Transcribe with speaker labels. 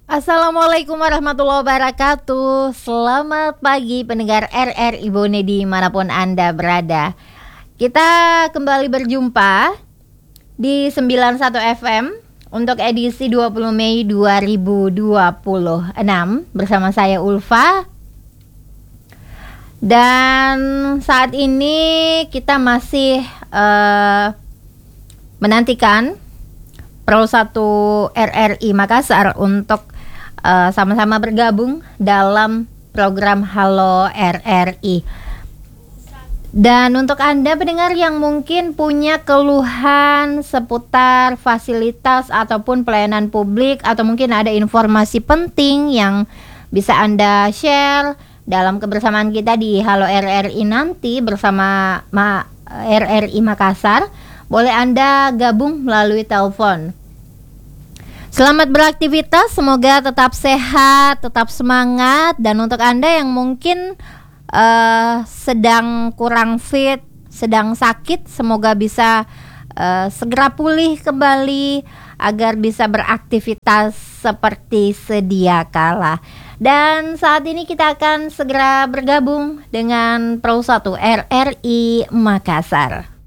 Speaker 1: Assalamualaikum warahmatullahi wabarakatuh. Selamat pagi pendengar RRI Bone dimanapun Anda berada. Kita kembali berjumpa di 91 FM untuk edisi 20 Mei 2026 bersama saya Ulfa. Dan saat ini kita masih menantikan Pro 1 RRI Makassar untuk sama-sama bergabung dalam program Halo RRI. Dan untuk Anda pendengar yang mungkin punya keluhan seputar fasilitas ataupun pelayanan publik, atau mungkin ada informasi penting yang bisa Anda share dalam kebersamaan kita di Halo RRI nanti bersama RRI Makassar, boleh Anda gabung melalui telepon. Selamat beraktivitas, semoga tetap sehat, tetap semangat. Dan untuk Anda yang mungkin sedang kurang fit, sedang sakit, semoga bisa segera pulih kembali agar bisa beraktivitas seperti sedia kala. Dan saat ini kita akan segera bergabung dengan Pro 1 RRI Makassar.